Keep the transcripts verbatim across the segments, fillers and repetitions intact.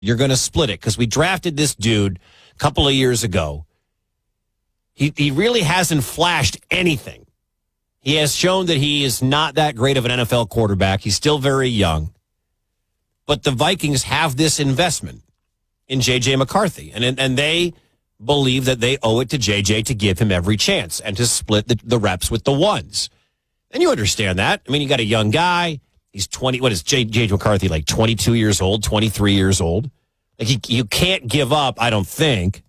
You're going to split it because we drafted this dude a couple of years ago. He he really hasn't flashed anything. He has shown that he is not that great of an N F L quarterback. He's still very young. But the Vikings have this investment in J J. McCarthy, and and they believe that they owe it to J J to give him every chance and to split the, the reps with the ones. And you understand that. I mean, you got a young guy. He's twenty. What is J J. McCarthy, like twenty-two years old, twenty-three years old? Like he, you can't give up, I don't think.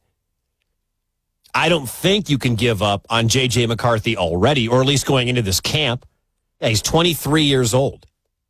I don't think you can give up on J J. McCarthy already, or at least going into this camp. Yeah, he's twenty-three years old.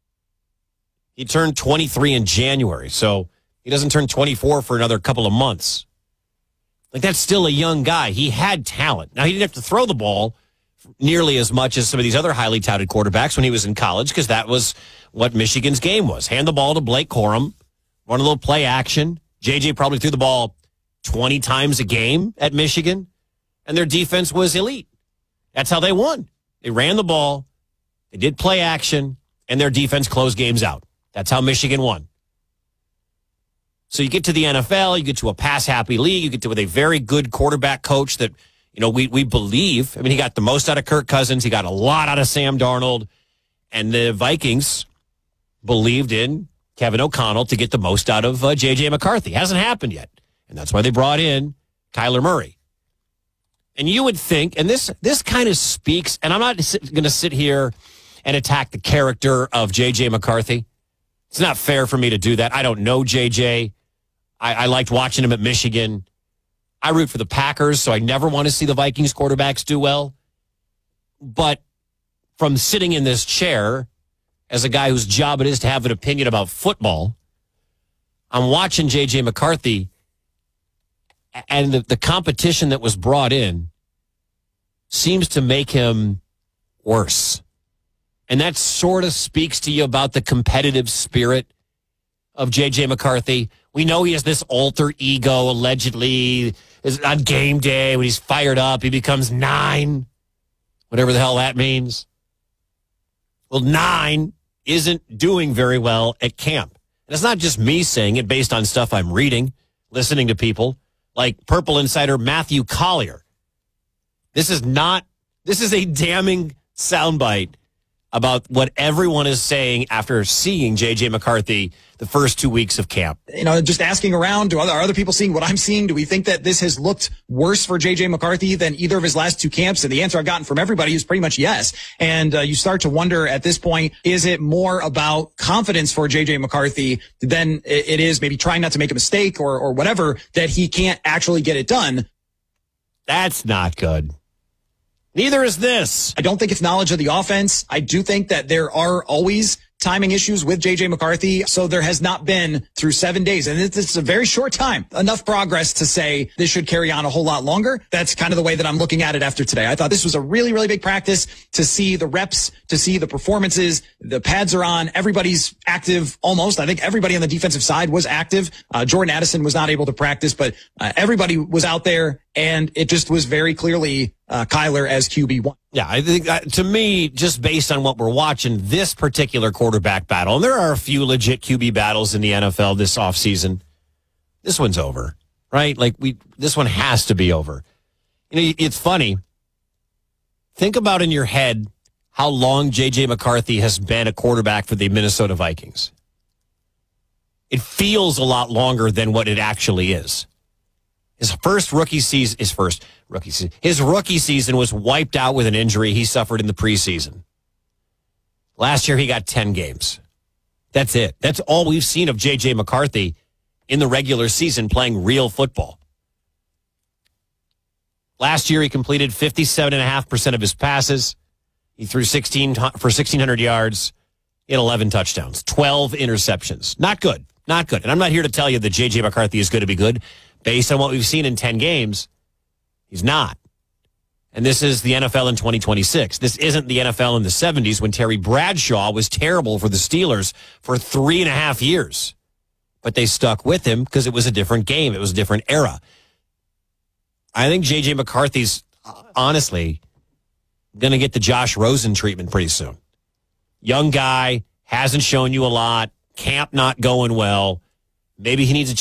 He turned twenty-three in January, so he doesn't turn twenty-four for another couple of months. Like, that's still a young guy. He had talent. Now, he didn't have to throw the ball nearly as much as some of these other highly touted quarterbacks when he was in college, because that was what Michigan's game was. Hand the ball to Blake Corum, run a little play action. J J probably threw the ball twenty times a game at Michigan, and their defense was elite. That's how they won. They ran the ball, they did play action, and their defense closed games out. That's how Michigan won. So you get to the N F L, you get to a pass-happy league, you get to with a very good quarterback coach that, you know, we we believe. I mean, he got the most out of Kirk Cousins. He got a lot out of Sam Darnold. And the Vikings believed in Kevin O'Connell to get the most out of uh, J J. McCarthy. Hasn't happened yet. And that's why they brought in Kyler Murray. And you would think, and this this kind of speaks, and I'm not going to sit here and attack the character of J J. McCarthy. It's not fair for me to do that. I don't know J J. I, I liked watching him at Michigan. I root for the Packers, so I never want to see the Vikings quarterbacks do well. But from sitting in this chair as a guy whose job it is to have an opinion about football, I'm watching J J. McCarthy, and the, the competition that was brought in seems to make him worse. And that sort of speaks to you about the competitive spirit of J J. McCarthy. We know he has this alter ego, allegedly, is on game day when he's fired up, he becomes nine, whatever the hell that means. Well, nine isn't doing very well at camp. And it's not just me saying it based on stuff I'm reading, listening to people like Purple Insider Matthew Collier. This is not, this is a damning soundbite about what everyone is saying after seeing J J. McCarthy the first two weeks of camp. You know, just asking around, do other, are other people seeing what I'm seeing? Do we think that this has looked worse for J J. McCarthy than either of his last two camps? And the answer I've gotten from everybody is pretty much yes. And uh, you start to wonder at this point, is it more about confidence for J J. McCarthy than it is maybe trying not to make a mistake or, or whatever, that he can't actually get it done? That's not good. Neither is this. I don't think it's knowledge of the offense. I do think that there are always timing issues with J J. McCarthy. So there has not been through seven days, and this is a very short time, enough progress to say this should carry on a whole lot longer. That's kind of the way that I'm looking at it after today. I thought this was a really, really big practice to see the reps, to see the performances. The pads are on. Everybody's active almost. I think everybody on the defensive side was active. Uh, Jordan Addison was not able to practice, but uh, everybody was out there, and it just was very clearly uh, Kyler as Q B one. Yeah, I think uh, to me, just based on what we're watching, this particular quarterback battle, and there are a few legit Q B battles in the N F L this offseason, this one's over, right? Like, we, this one has to be over. You know, it's funny. Think about in your head how long J J. McCarthy has been a quarterback for the Minnesota Vikings. It feels a lot longer than what it actually is. His first rookie season, his first rookie season, his rookie season was wiped out with an injury he suffered in the preseason. Last year, he got ten games. That's it. That's all we've seen of J J. McCarthy in the regular season playing real football. Last year, he completed fifty-seven point five percent of his passes. He threw sixteen for sixteen hundred yards. He had eleven touchdowns, twelve interceptions. Not good. Not good. And I'm not here to tell you that J J. McCarthy is going to be good. Based on what we've seen in ten games, he's not. And this is the N F L in twenty twenty-six. This isn't the N F L in the seventies when Terry Bradshaw was terrible for the Steelers for three and a half years. But they stuck with him because it was a different game. It was a different era. I think J J. McCarthy's, honestly, going to get the Josh Rosen treatment pretty soon. Young guy, hasn't shown you a lot, camp not going well. Maybe he needs a